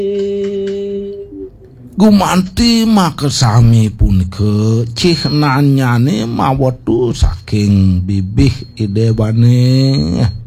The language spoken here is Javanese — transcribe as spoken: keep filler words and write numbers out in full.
Gumanti makesami punika cih nanyane mawetu saking bibih idebane